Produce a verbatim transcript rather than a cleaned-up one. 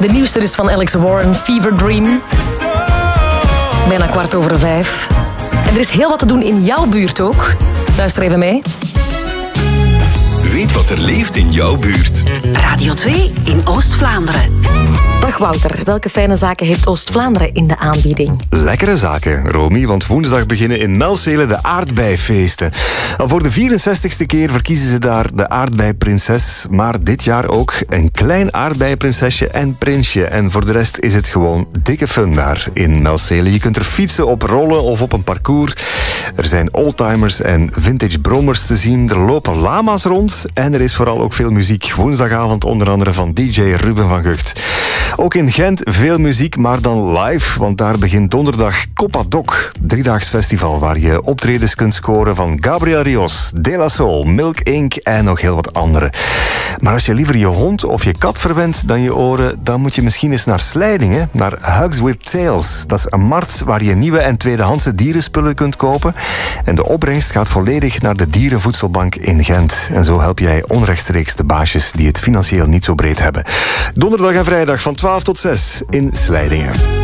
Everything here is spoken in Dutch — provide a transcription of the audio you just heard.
De nieuwste dus van Alex Warren, Fever Dream. Bijna kwart over vijf. En er is heel wat te doen in jouw buurt ook. Luister even mee. Weet wat er leeft in jouw buurt. Radio twee in Oost-Vlaanderen. Dag Wouter, welke fijne zaken heeft Oost-Vlaanderen in de aanbieding? Lekkere zaken, Romy, want woensdag beginnen in Melzele de aardbeifeesten. Al voor de vierenzestigste keer verkiezen ze daar de aardbeiprinses, maar dit jaar ook een klein aardbeiprinsesje en prinsje. En voor de rest is het gewoon dikke fun daar in Melzele. Je kunt er fietsen, op rollen of op een parcours. Er zijn oldtimers en vintage brommers te zien. Er lopen lama's rond en er is vooral ook veel muziek. Woensdagavond onder andere van D J Ruben van Gucht. Ook in Gent veel muziek, maar dan live, want daar begint donderdag Copadoc, driedaags festival waar je optredens kunt scoren van Gabriel Rios, De La Soul, Milk Inc en nog heel wat andere. Maar als je liever je hond of je kat verwendt dan je oren, dan moet je misschien eens naar Slijdingen, naar Hugs with Tails. Dat is een markt waar je nieuwe en tweedehandse dierenspullen kunt kopen. En de opbrengst gaat volledig naar de Dierenvoedselbank in Gent. En zo help jij onrechtstreeks de baasjes die het financieel niet zo breed hebben. Donderdag en vrijdag van twaalf tot zes in Slijdingen.